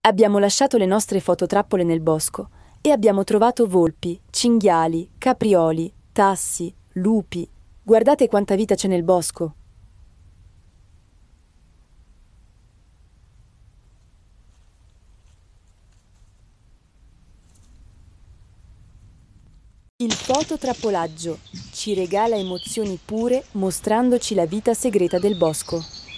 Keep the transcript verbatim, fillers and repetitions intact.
Abbiamo lasciato le nostre fototrappole nel bosco e abbiamo trovato volpi, cinghiali, caprioli, tassi, lupi. Guardate quanta vita c'è nel bosco. Il fototrappolaggio ci regala emozioni pure mostrandoci la vita segreta del bosco.